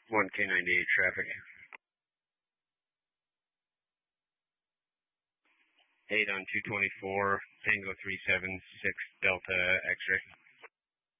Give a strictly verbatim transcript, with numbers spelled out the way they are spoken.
one K ninety-eight traffic. eight on two twenty-four, Tango three seven six Delta X-ray.